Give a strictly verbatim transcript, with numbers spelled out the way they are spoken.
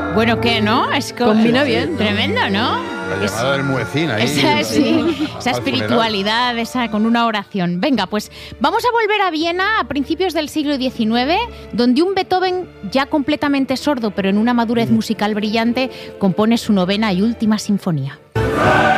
Bueno, ¿qué, no? Es co- Combina bien, ¿no? Tremendo, ¿no? La llamada del muecín ahí. Esa, sí, esa Al espiritualidad, esa con una oración. Venga, pues vamos a volver a Viena a principios del siglo diecinueve, donde un Beethoven ya completamente sordo, pero en una madurez musical brillante, compone su novena y última sinfonía.